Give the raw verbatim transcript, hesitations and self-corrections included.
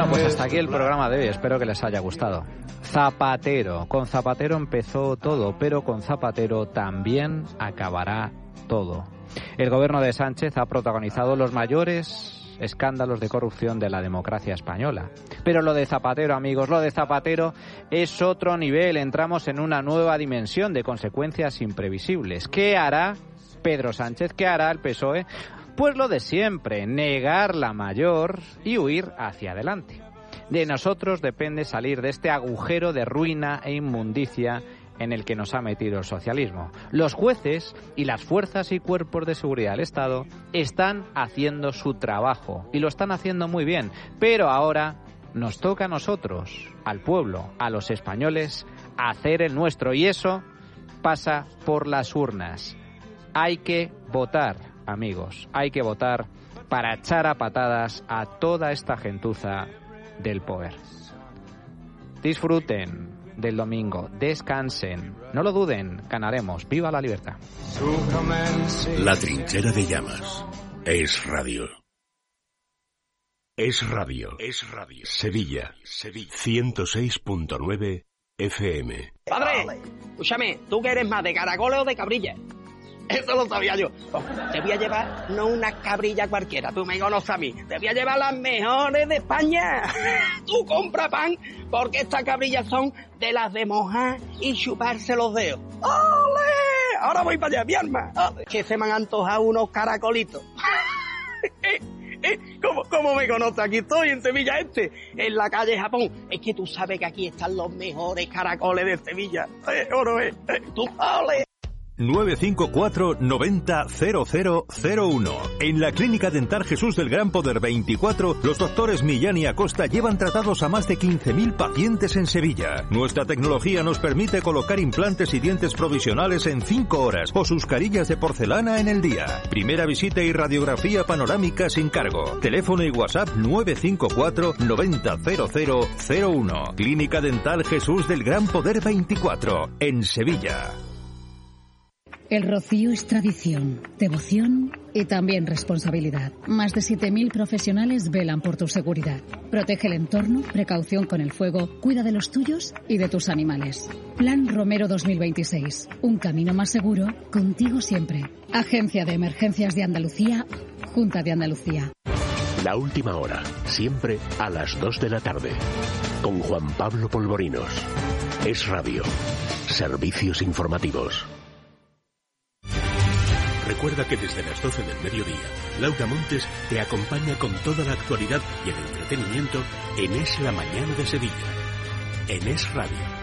Bueno, pues hasta aquí el programa de hoy. Espero que les haya gustado. Zapatero. Con Zapatero empezó todo, pero con Zapatero también acabará todo. El gobierno de Sánchez ha protagonizado los mayores escándalos de corrupción de la democracia española. Pero lo de Zapatero, amigos, lo de Zapatero es otro nivel. Entramos en una nueva dimensión de consecuencias imprevisibles. ¿Qué hará Pedro Sánchez? ¿Qué hará el P S O E? Pues lo de siempre, negar la mayor y huir hacia adelante. De nosotros depende salir de este agujero de ruina e inmundicia en el que nos ha metido el socialismo. Los jueces y las fuerzas y cuerpos de seguridad del Estado están haciendo su trabajo y lo están haciendo muy bien, pero ahora nos toca a nosotros, al pueblo, a los españoles, hacer el nuestro, y eso pasa por las urnas. Hay que votar, amigos, hay que votar para echar a patadas a toda esta gentuza del poder. Disfruten del domingo, descansen, no lo duden, ganaremos. ¡Viva la libertad! La trinchera de llamas es radio. Es radio. Es radio. Sevilla. Sevilla. ciento seis punto nueve F M. Padre, escúchame, ¿tú que eres más de caracoles o de cabrilla? Eso lo sabía yo. Te voy a llevar no una cabrilla cualquiera, tú me conoces a mí. Te voy a llevar las mejores de España. Tú compra pan, porque estas cabrillas son de las de mojar y chuparse los dedos. ¡Ole! Ahora voy para allá, mi alma. ¡Ole! Que se me han antojado unos caracolitos. ¿Cómo, ¿Cómo me conoces? Aquí estoy, en Sevilla Este, en la calle Japón. Es que tú sabes que aquí están los mejores caracoles de Sevilla. ¿Eh, o no es? ¿Eh? ¿Tú? ¡Ole! nueve cinco cuatro noventa cero cero cero uno. En la Clínica Dental Jesús del Gran Poder veinticuatro, los doctores Millán y Acosta llevan tratados a más de quince mil pacientes en Sevilla. Nuestra tecnología nos permite colocar implantes y dientes provisionales en cinco horas o sus carillas de porcelana en el día. Primera visita y radiografía panorámica sin cargo. Teléfono y WhatsApp nueve cinco cuatro noventa cero cero cero uno. Clínica Dental Jesús del Gran Poder veinticuatro, en Sevilla. El rocío es tradición, devoción y también responsabilidad. Más de siete mil profesionales velan por tu seguridad. Protege el entorno, precaución con el fuego, cuida de los tuyos y de tus animales. Plan Romero dos mil veintiséis. Un camino más seguro, contigo siempre. Agencia de Emergencias de Andalucía, Junta de Andalucía. La última hora, siempre a las dos de la tarde. Con Juan Pablo Polvorinos. Es Radio. Servicios informativos. Recuerda que desde las doce del mediodía, Laura Montes te acompaña con toda la actualidad y el entretenimiento en Es la Mañana de Sevilla, en Es Radio.